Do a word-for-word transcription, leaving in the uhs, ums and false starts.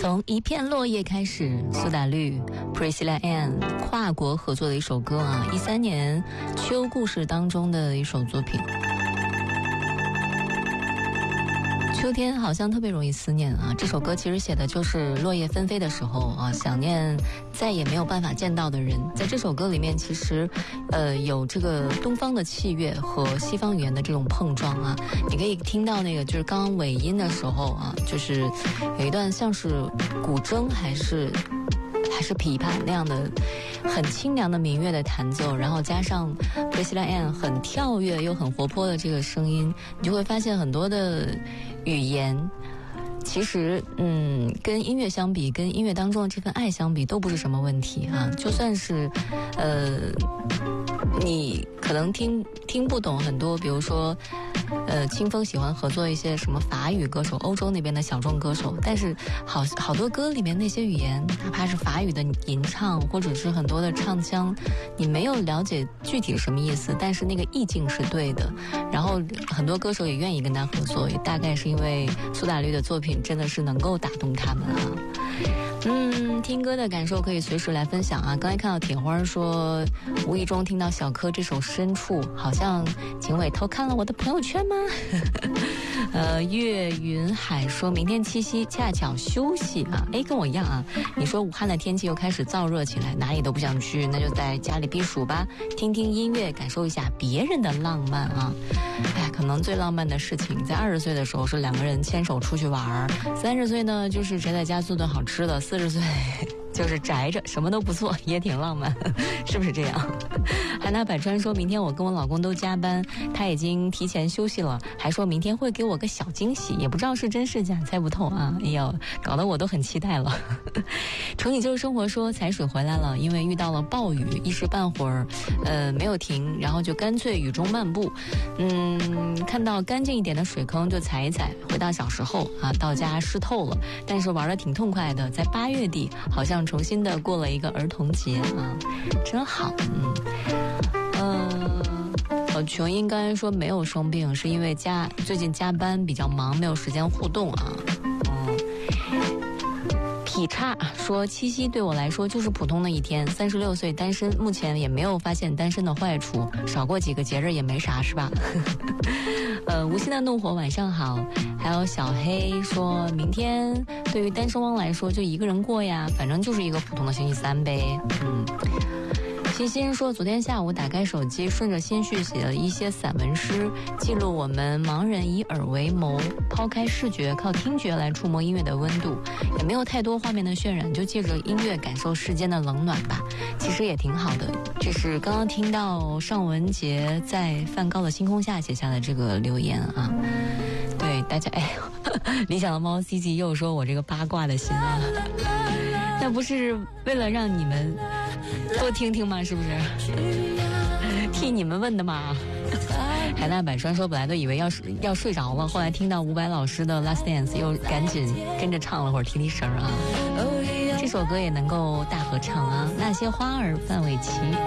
从一片落叶开始，苏打绿 Priscilla Ann 跨国合作的一首歌啊，一三年秋故事当中的一首作品。秋天好像特别容易思念啊，这首歌其实写的就是落叶纷飞的时候啊，想念再也没有办法见到的人。在这首歌里面其实呃有这个东方的器乐和西方语言的这种碰撞啊，你可以听到那个就是刚刚尾音的时候啊，就是有一段像是古筝还是还是琵琶那样的很清凉的民乐的弹奏，然后加上 Priscilla Ann 很跳跃又很活泼的这个声音，你就会发现很多的语言其实嗯，跟音乐相比，跟音乐当中的这份爱相比都不是什么问题啊。就算是呃你可能听听不懂很多，比如说呃，清风喜欢合作一些什么法语歌手，欧洲那边的小众歌手，但是好好多歌里面那些语言，哪怕是法语的吟唱，或者是很多的唱腔，你没有了解具体什么意思，但是那个意境是对的。然后很多歌手也愿意跟他合作，也大概是因为苏打绿的作品真的是能够打动他们啊。嗯，听歌的感受可以随时来分享啊。刚才看到铁花说，无意中听到小柯这首《深处》，好像景伟偷看了我的朋友圈吗？呃，岳云海说，明天七夕恰巧休息啊。哎，跟我一样啊。你说武汉的天气又开始燥热起来，哪里都不想去，那就在家里避暑吧，听听音乐，感受一下别人的浪漫啊。哎呀，可能最浪漫的事情，在二十岁的时候是两个人牵手出去玩，三十岁呢就是宅在家做顿好吃的，四十岁就是宅着什么都不做，也挺浪漫，是不是这样？韩娜百川说，明天我跟我老公都加班，他已经提前休息了，还说明天会给我个小惊喜，也不知道是真是假，猜不透啊。哎呦，搞得我都很期待了。重启就是生活说，彩水回来了，因为遇到了暴雨，一时半会儿呃没有停，然后就干脆雨中漫步，嗯，看到干净一点的水坑就踩一踩，回到小时候啊，到家湿透了，但是玩得挺痛快的，在八月底好像重新的过了一个儿童节啊，真好。嗯呃小琼应该说没有生病，是因为加最近加班比较忙，没有时间互动啊。嗯劈叉说，七夕对我来说就是普通的一天，三十六岁单身，目前也没有发现单身的坏处，少过几个节日也没啥，是吧？呃，无心的怒火晚上好。还有小黑说，明天对于单身汪来说就一个人过呀，反正就是一个普通的星期三呗。嗯，欣欣说，昨天下午打开手机，顺着心绪写了一些散文诗，记录我们盲人以耳为谋，抛开视觉，靠听觉来触摸音乐的温度，也没有太多画面的渲染，就借着音乐感受世间的冷暖吧，其实也挺好的。这是刚刚听到尚雯婕在梵高的星空下写下的这个留言啊。对大家，哎，理想的猫 C G 又说我这个八卦的心啊，那不是为了让你们多听听吗？是不是替你们问的嘛？海纳百川说，本来都以为要要睡着了，后来听到伍佰老师的 Last Dance 又赶紧跟着唱了会儿，提提神啊。这首歌也能够大合唱啊。那些花儿范玮琪。